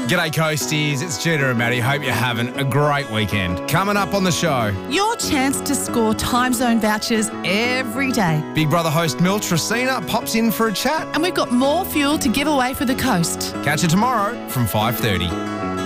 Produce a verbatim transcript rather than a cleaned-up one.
G'day Coasties, it's Judah and Maddie. Hope you're having a great weekend. Coming up on the show, your chance to score time zone vouchers every day. Big Brother host Mil Tresina pops in for a chat. And we've got more fuel to give away for the coast. Catch you tomorrow from five thirty.